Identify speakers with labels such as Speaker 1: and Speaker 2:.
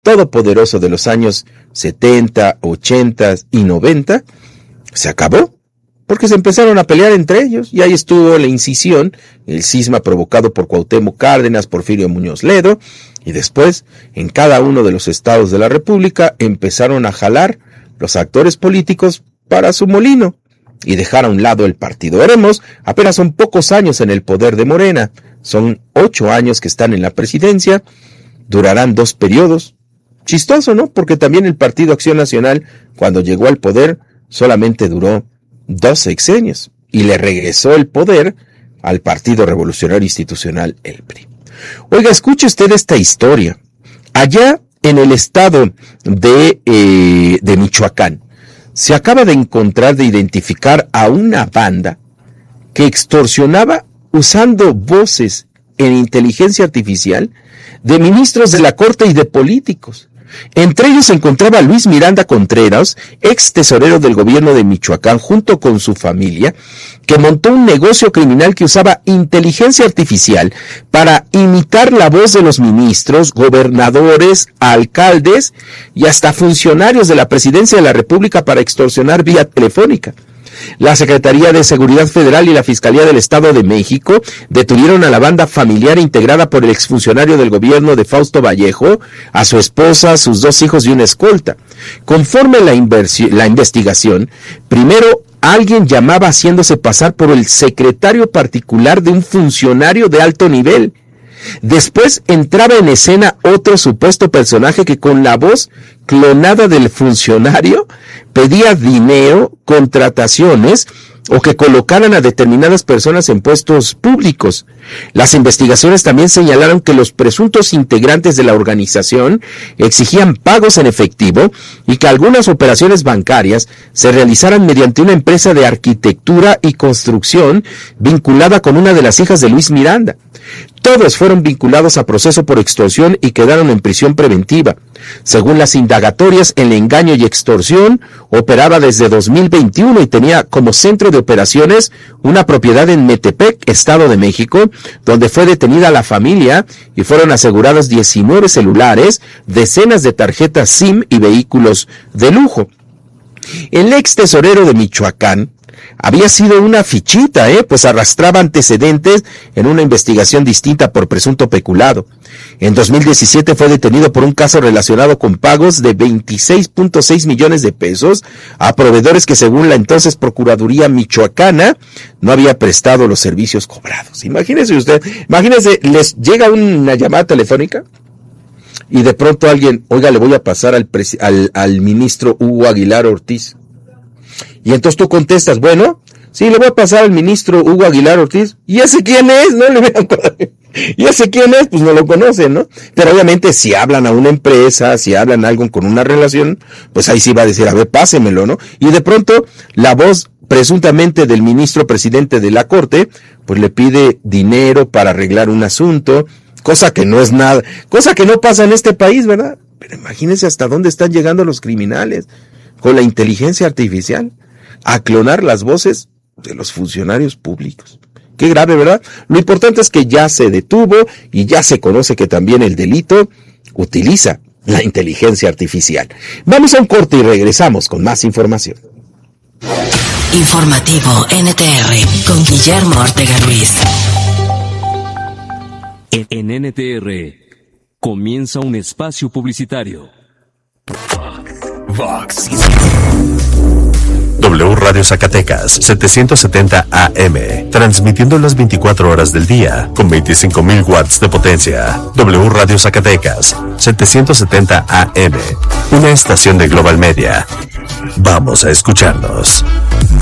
Speaker 1: todopoderoso de los años 70, 80 y 90, se acabó, porque se empezaron a pelear entre ellos, y ahí estuvo la incisión, el cisma provocado por Cuauhtémoc Cárdenas, Porfirio Muñoz Ledo, y después, en cada uno de los estados de la República, empezaron a jalar los actores políticos para su molino, y dejar a un lado el partido. Veremos, apenas son pocos años en el poder de Morena, son 8 años que están en la presidencia, durarán 2 periodos. Chistoso, ¿no? Porque también el Partido Acción Nacional, cuando llegó al poder, solamente duró 2 sexenios, y le regresó el poder al Partido Revolucionario Institucional, el PRI. Oiga, escuche usted esta historia. Allá en el estado de Michoacán, se acaba de identificar a una banda que extorsionaba usando voces en inteligencia artificial de ministros de la Corte y de políticos. Entre ellos se encontraba Luis Miranda Contreras, ex tesorero del gobierno de Michoacán, junto con su familia, que montó un negocio criminal que usaba inteligencia artificial para imitar la voz de los ministros, gobernadores, alcaldes y hasta funcionarios de la Presidencia de la República para extorsionar vía telefónica. La Secretaría de Seguridad Federal y la Fiscalía del Estado de México detuvieron a la banda familiar integrada por el exfuncionario del gobierno de Fausto Vallejo, a su esposa, sus 2 hijos y una escolta. Conforme la investigación, primero alguien llamaba haciéndose pasar por el secretario particular de un funcionario de alto nivel. Después entraba en escena otro supuesto personaje que con la voz clonada del funcionario pedía dinero, contrataciones o que colocaran a determinadas personas en puestos públicos. Las investigaciones también señalaron que los presuntos integrantes de la organización exigían pagos en efectivo y que algunas operaciones bancarias se realizaran mediante una empresa de arquitectura y construcción vinculada con una de las hijas de Luis Miranda. Todos fueron vinculados a proceso por extorsión y quedaron en prisión preventiva. Según las indagatorias, el engaño y extorsión operaba desde 2021 y tenía como centro de operaciones una propiedad en Metepec, Estado de México, donde fue detenida la familia y fueron asegurados 19 celulares, decenas de tarjetas SIM y vehículos de lujo. El ex tesorero de Michoacán había sido una fichita, pues arrastraba antecedentes en una investigación distinta por presunto peculado. En 2017 fue detenido por un caso relacionado con pagos de 26.6 millones de pesos a proveedores que, según la entonces Procuraduría Michoacana, no había prestado los servicios cobrados. Imagínese, les llega una llamada telefónica y de pronto alguien, oiga, le voy a pasar al ministro Hugo Aguilar Ortiz. Y entonces tú contestas, bueno, sí, le voy a pasar al ministro Hugo Aguilar Ortiz. ¿Y ese quién es? No le voy a acordar. ¿Y ese quién es? Pues no lo conocen, ¿no? Pero obviamente si hablan a una empresa, si hablan a alguien con una relación, pues ahí sí va a decir, a ver, pásemelo, ¿no? Y de pronto la voz presuntamente del ministro presidente de la Corte, pues le pide dinero para arreglar un asunto, cosa que no es nada, cosa que no pasa en este país, ¿verdad? Pero imagínense hasta dónde están llegando los criminales con la inteligencia artificial a clonar las voces de los funcionarios públicos. Qué grave, ¿verdad? Lo importante es que ya se detuvo y ya se conoce que también el delito utiliza la inteligencia artificial. Vamos a un corte y regresamos con más información.
Speaker 2: Informativo NTR con Guillermo Ortega Ruiz.
Speaker 3: En NTR comienza un espacio publicitario.
Speaker 4: Vox. W Radio Zacatecas, 770 AM, transmitiendo las 24 horas del día, con 25,000 watts de potencia. W Radio Zacatecas, 770 AM, una estación de Global Media. Vamos a escucharnos.